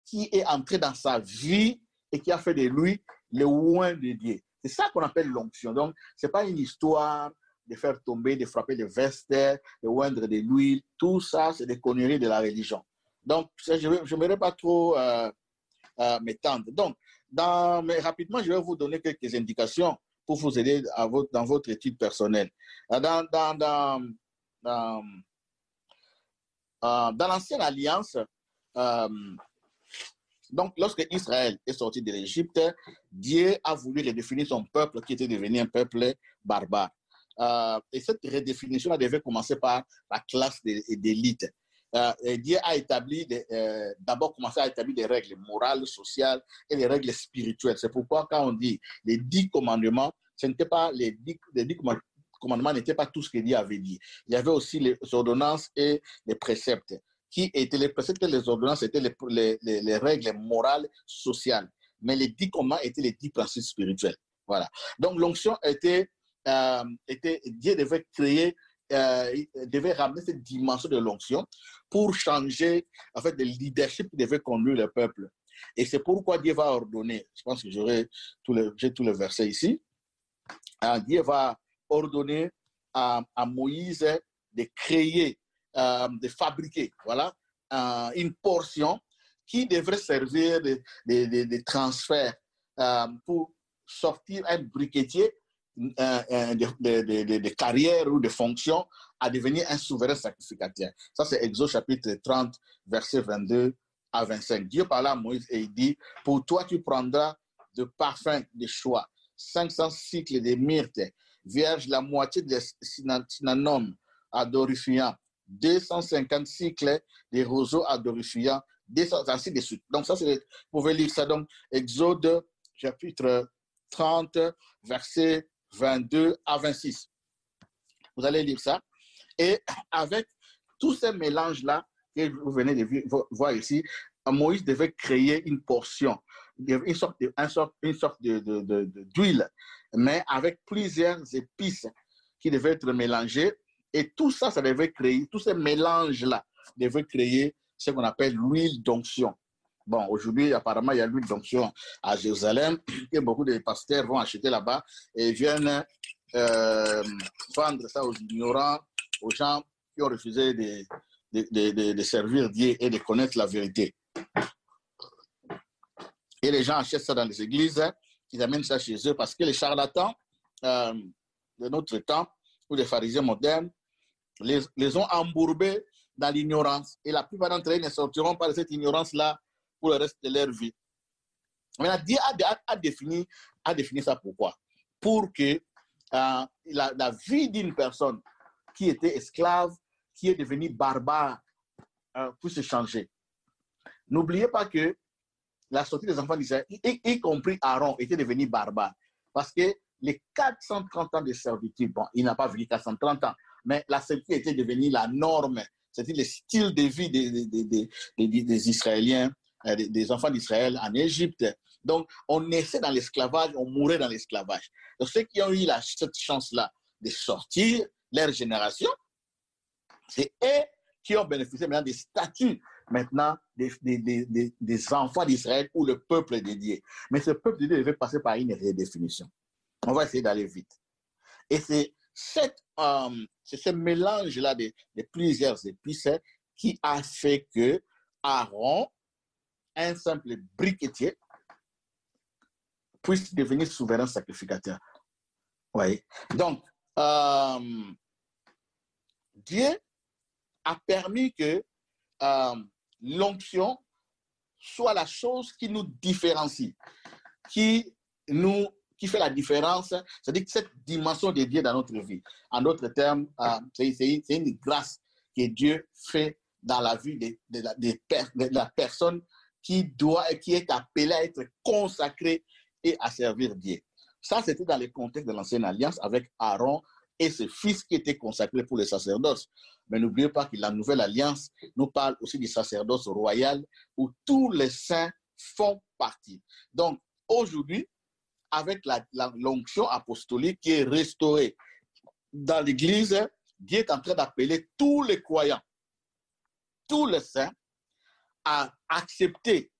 qui est entré dans sa vie et qui a fait de lui le oint de Dieu. C'est ça qu'on appelle l'onction. Donc, ce n'est pas une histoire de faire tomber, de frapper des vestes, de oindre de l'huile. Tout ça, c'est des conneries de la religion. Donc, je n'aimerais pas trop m'étendre. Donc, mais rapidement, je vais vous donner quelques indications pour vous aider dans votre étude personnelle. Dans l'Ancienne Alliance, donc, lorsque Israël est sorti de l'Égypte, Dieu a voulu redéfinir son peuple qui était devenu un peuple barbare. Et cette redéfinition devait commencer par la classe d'élite. Dieu a établi, d'abord commencé à établir des règles morales, sociales et des règles spirituelles. C'est pourquoi quand on dit les 10 commandements, ce n'était pas les 10 commandements n'étaient pas tout ce que Dieu avait dit. Il y avait aussi les ordonnances et les préceptes. Qui étaient les préceptes et les ordonnances étaient les règles morales, sociales. Mais les 10 commandements étaient les 10 principes spirituels. Voilà. Donc l'onction Dieu devait créer, devait ramener cette dimension de l'onction pour changer, en fait, le leadership qui devait conduire le peuple. Et c'est pourquoi Dieu va ordonner, je pense que j'ai tout le verset ici, Dieu va ordonner à Moïse de créer, de fabriquer, voilà, une portion qui devrait servir de transfert pour sortir un briquetier de carrière ou de fonction à devenir un souverain sacrificateur. Ça, c'est Exode chapitre 30, verset 22 à 25. Dieu parla à Moïse et il dit, pour toi, tu prendras de parfum de choix, 500 cycles de myrte, vierge, la moitié de cinnamome adorifiant, 250 cycles de roseaux adorifiants, ainsi de suite. Donc, ça, vous pouvez lire ça. Donc, Exode chapitre 30, verset 22 à 26. Vous allez lire ça. Et avec tous ces mélanges-là que vous venez de voir ici, Moïse devait créer une portion, une sorte d'huile, mais avec plusieurs épices qui devaient être mélangées. Et tout ça, ça devait créer, tous ces mélanges-là devaient créer ce qu'on appelle l'huile d'onction. Bon, aujourd'hui, apparemment, il y a l'huile d'onction à Jérusalem et beaucoup de pasteurs vont acheter là-bas et viennent vendre ça aux ignorants, aux gens qui ont refusé de servir Dieu et de connaître la vérité. Et les gens achètent ça dans les églises, ils amènent ça chez eux parce que les charlatans de notre temps ou les pharisiens modernes les ont embourbés dans l'ignorance. Et la plupart d'entre eux ne sortiront pas de cette ignorance-là pour le reste de leur vie. Maintenant, Dieu a défini ça pourquoi? Pour que la vie d'une personne qui était esclave, qui est devenue barbare, puisse changer. N'oubliez pas que la sortie des enfants d'Israël, y compris Aaron, était devenu barbare. Parce que les 430 ans de servitude, bon, il n'a pas vécu 430 ans, mais la servitude était devenue la norme. C'était le style de vie des Israéliens, des enfants d'Israël en Égypte. Donc, on naissait dans l'esclavage, on mourait dans l'esclavage. Donc, ceux qui ont eu cette chance-là de sortir, leur génération, c'est eux qui ont bénéficié maintenant des statuts maintenant des enfants d'Israël ou le peuple de Dieu. Mais ce peuple de Dieu devait passer par une redéfinition. On va essayer d'aller vite. Et c'est ce mélange-là de plusieurs épices qui a fait que Aaron, un simple briquetier, puisse devenir souverain sacrificateur. Oui. Donc, Dieu a permis que l'onction soit la chose qui nous différencie, qui fait la différence, c'est-à-dire que cette dimension de Dieu dans notre vie. En d'autres termes, c'est une grâce que Dieu fait dans la vie de la personne qui est appelée à être consacrée et à servir Dieu. Ça, c'était dans le contexte de l'ancienne alliance avec Aaron et ses fils qui étaient consacrés pour le sacerdoce. Mais n'oubliez pas que la nouvelle alliance nous parle aussi du sacerdoce royal où tous les saints font partie. Donc, aujourd'hui, avec l'onction apostolique qui est restaurée dans l'Église, Dieu est en train d'appeler tous les croyants, tous les saints, à accepter